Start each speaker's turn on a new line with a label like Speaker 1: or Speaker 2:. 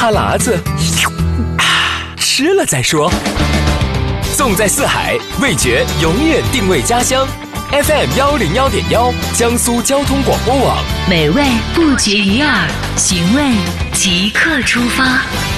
Speaker 1: 哈喇子，吃了再说。纵在四海，味觉永远定位家乡。FM101.1，江苏交通广播网，
Speaker 2: 美味不绝于耳，寻味即刻出发。